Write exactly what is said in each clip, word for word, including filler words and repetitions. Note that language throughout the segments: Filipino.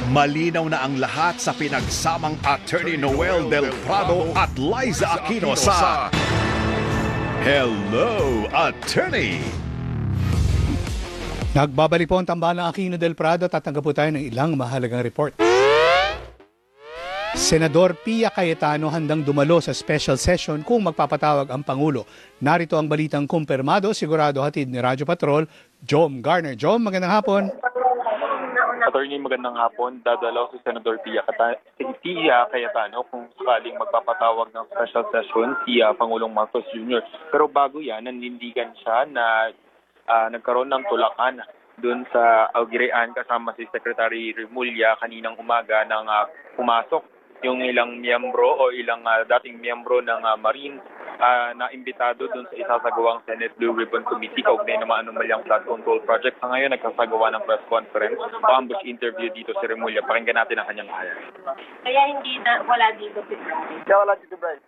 Malinaw na ang lahat sa pinagsamang Attorney Noel Del Prado at Liza Aquino sa Hello, Attorney! Nagbabalik po ang tambahan ng Aquino Del Prado. Tatanggap po tayo ng ilang mahalagang report. Senador Pia Cayetano handang dumalo sa special session kung magpapatawag ang Pangulo. Narito ang balitang kumpirmado, sigurado hatid ni Radyo Patrol, Jom Garner. Jom, magandang hapon. Attorney, magandang hapon. Dadalaw si Senador Pia, Kata- si Pia Cayetano kung sakaling magpapatawag ng special session si uh, Pangulong Marcos Junior Pero bago yan, nanindigan siya na uh, nagkaroon ng tulakan doon sa Aguirrean kasama si Secretary Remulla kaninang umaga nang uh, pumasok yung ilang miyembro o ilang uh, dating miyembro ng uh, Marine uh, na imbitado doon sa isasagawang Senate Blue Ribbon Committee kaugnay ng anomalyang flood control project. Sa ngayon, nagsasagawa ng press conference o ambush interview dito si Remulla. Pakinggan natin ang kanyang kaya. Kaya hindi na, wala dito si Bryce. Kaya wala dito Bryce.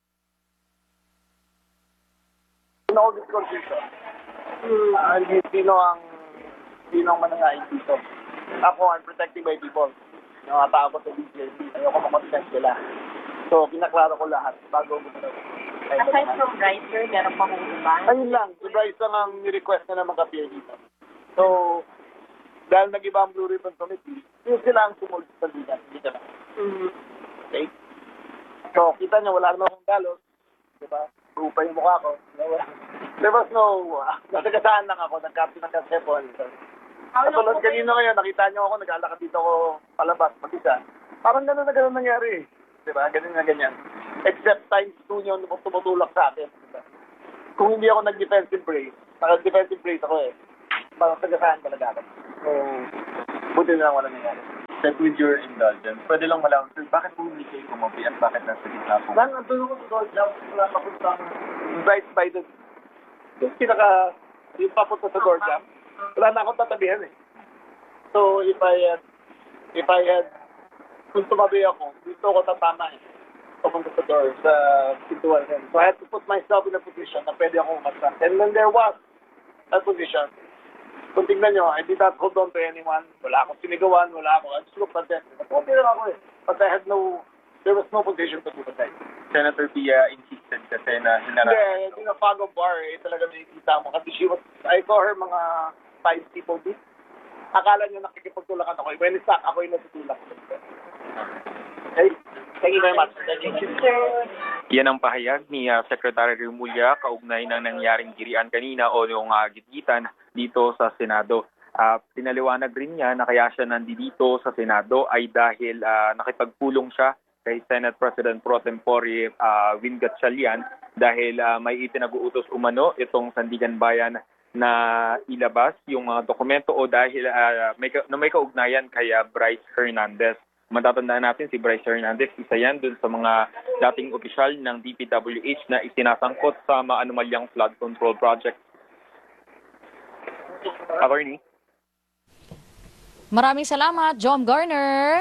Sino ako discourse dito? Hmm. Uh, sino ang sino ang manangain dito? Ako, I'm protecting my people. Yung mga tao ko sa D P I D, ayoko makonsent sila. So, kinaklaro ko lahat bago ko na. Aside from Bryce, sir, meron pa kong iba? Ayun lang, si Bryce lang ang ni-request na naman ka-appear dito. So, dahil nag-iba ang Blue Ribbon Committee, yun sila ang sumulit sa ligan. Hindi ka na. Mm-hmm. Okay? So, kita nyo, wala naman akong galos. Diba? Rupa yung mukha ko. There was no, uh, nasagasaan lang ako, nag-captain ng Kasepon. Katulad kanina ngayon, nakita nyo ako, nag-alakad dito ako palabas, mag-isa. Parang gano'n na gano'n nangyari. Diba? Ganyan na ganyan. Except times two nyo tumutulak sa akin. Diba? Kung hindi ako nag-defensive brace, nag-defensive brace ako eh. Parang sagasaan talaga ako. So, buti na lang wala nangyari. Set with your indulgence, pwede lang malaman, sir, bakit po hindi kayo kumabi at bakit nasa gitna po? Lang, ang tulong ko sa door jump, wala papuntang right by the, yung pinaka, yung papunta sa door jump, wala na akong tatabihan eh. So, if I had, if I had, kung tumabi ako, dito ako tatama eh. Papunta sa door, sa pintuan. So, I had to put myself in a position na pwede akong umasa. And when there was that position, kung tingnan nyo, I did not hold on to anyone. Wala akong sinigawan, wala akong, I just looked at them. Napunti lang ako eh. But I had no, there was no position to do that. Senator Pia insisted kasi na hinarap. Hindi, yung fog of war eh, talaga nakikita mo. Kasi she was, I saw her mga five people deep. Akala nyo nakikipagtulakan ako. When it's stuck, ako yung natutulak. Okay? Thank you very much. Thank you, sir. Yan ang pahayag ni uh, Secretary Remulla kaugnay ng nangyaring girian kanina o yung uh, gitgitan dito sa Senado. Uh, pinaliwanag rin niya na kaya siya nandito sa Senado ay dahil uh, nakipagpulong siya kay Senate President Pro Tempore uh, Win Gatchalian dahil uh, may ipinag-uutos umano itong Sandigan Bayan na ilabas yung uh, dokumento o dahil uh, may, na may kaugnayan kay uh, Bryce Hernandez. Matatandaan natin si Bryce Hernandez, isa yan dun sa mga dating opisyal ng D P W H na isinasangkot sa maanumalyang flood control project. Attorney. Maraming salamat, Jom Garner.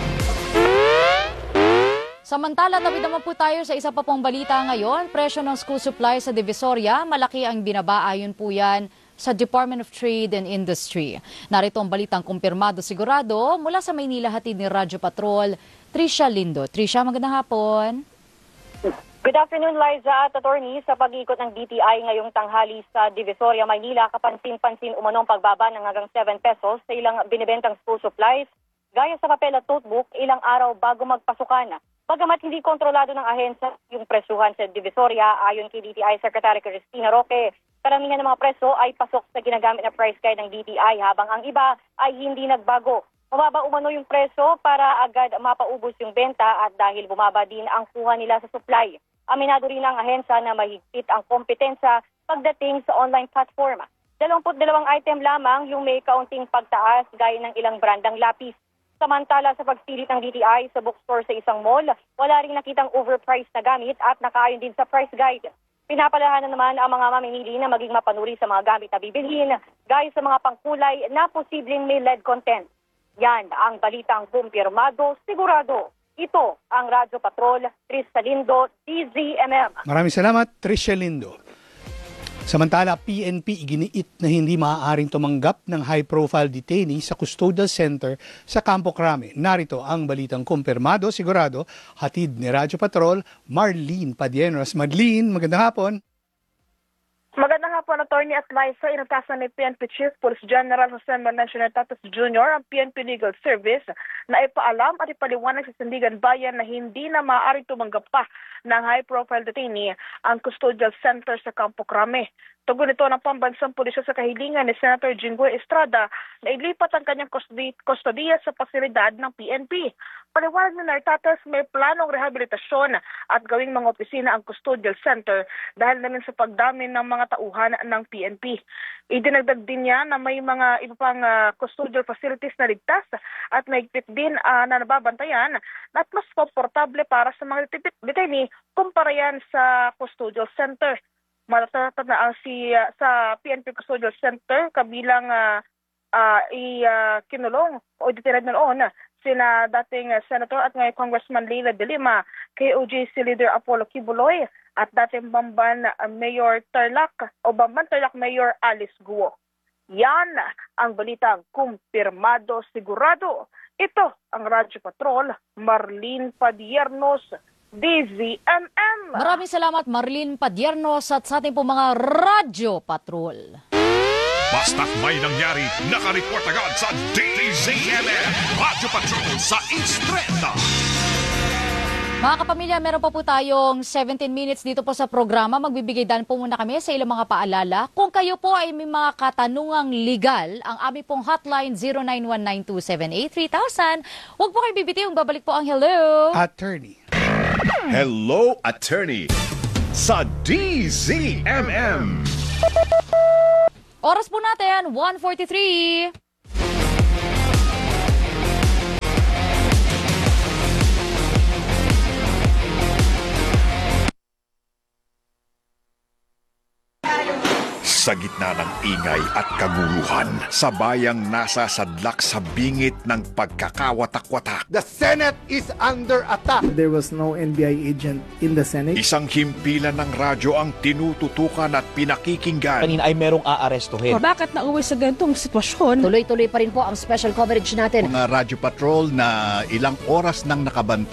Samantala, tawid naman po tayo sa isa pa pong balita ngayon. Presyo ng school supplies sa Divisoria, malaki ang binaba ayon po yan sa Department of Trade and Industry. Narito ang balitang kumpirmado sigurado mula sa Maynila, hatid ni Radyo Patrol, Tricia Lindo. Tricia, magandang hapon. Good afternoon, Liza at attorney. Sa pag-iikot ng D T I ngayong tanghali sa Divisoria, Maynila, kapansin-pansin umanong pagbaba ng hanggang seven pesos sa ilang binibentang school supplies, gaya sa papel at notebook, ilang araw bago magpasukan. Bagamat hindi kontrolado ng ahensya yung presyuhan sa Divisoria, ayon kay D T I Secretary Cristina Roque, karamihan ng mga preso ay pasok sa ginagamit na price guide ng D T I habang ang iba ay hindi nagbago. Mababa umano yung preso para agad mapaubos yung benta at dahil bumaba din ang kuha nila sa supply. Aminado rin ang ahensya na mahigpit ang kompetensya pagdating sa online platform. Dalawamput dalawang item lamang yung may kaunting pagtaas gaya ng ilang brandang lapis. Samantala sa pagsilit ng D T I sa bookstore sa isang mall, wala rin nakitang overpriced na gamit at nakaayon din sa price guide. Pinapalahanan naman ang mga mamimili na maging mapanuri sa mga gamit na bibilhin, gaya sa mga pangkulay na posibleng may lead content. Yan ang balitang kumpirmado, sigurado. Ito ang Radyo Patrol, Tricia Lindo, D Z M M. Maraming salamat, Tricia Lindo. Samantala, P N P iginiit na hindi maaaring tumanggap ng high-profile detainee sa custodial center sa Campo Crame. Narito ang balitang kumpirmado, sigurado, hatid ni Radyo Patrol, Marlene Padiernos. Marlene, magandang hapon. Magandang hapon, Attorney at Liza. Inatasan ni P N P Chief Police General Jose Melencio Tatas Junior ang P N P Legal Service na ipaalam at ipaliwanag sa Sandigan Bayan na hindi na maaaring tumanggap pa ng high-profile detainee ang custodial center sa Campo Crame. Tugon ito ng pambansang pulisya sa kahilingan ni Senator Jinggoy Estrada na ilipat ang kanyang kustodiya sa pasilidad ng P N P. Paliwanag ni Nartatas, may planong rehabilitasyon at gawing mga opisina ang custodial center dahil na rin sa pagdami ng mga tauhan ng P N P. Idinagdag din niya na may mga iba pang uh, custodial facilities na ligtas at mahigpit din uh, na nababantayan at mas komportable para sa mga detainee kumpara yan sa custodial center. Matatandaan si uh, sa P N P Custodial Center kabilang uh, uh, i uh, kinulong o detinad noon sina dating uh, Senator at ngayon Congressman Leila De Lima, K O J C Leader Apollo Kibuloy at dating Bamban uh, Mayor Tarlac o Bamban Tarlac Mayor Alice Guo. Yan ang balitang kumpirmado, sigurado. Ito ang Radyo Patrol, Marlene Padiernos, D Z M M. Maraming salamat, Marlene Padiernos, at sa ating po mga Radyo Patrol. Basta't may nangyari, nakareport agad sa D Z M M, Radyo Patrol sa Istreta. Mga kapamilya, meron pa po tayong seventeen minutes dito po sa programa. Magbibigay dan po muna kami sa ilang mga paalala. Kung kayo po ay may mga katanungang legal, ang aming pong hotline zero nine one nine two seven eight three thousand. Huwag po kayo bibitiw, babalik po ang hello. Attorney. Hello, Attorney sa D Z M M. Oras po natin, one forty-three. Sa gitna ng ingay at kaguluhan, sa bayang nasa sadlak sa bingit ng pagkakawatak-watak, The Senate is under attack. There was no N B I agent in the Senate. isang himpilan ng radyo ang tinututukan at pinakikinggan. Kanina ay merong aarestuhin. Bakit nauwi sa ganitong sitwasyon? Tuloy-tuloy pa rin po ang special coverage natin. Mga Radyo Patrol na ilang oras nang nakabantay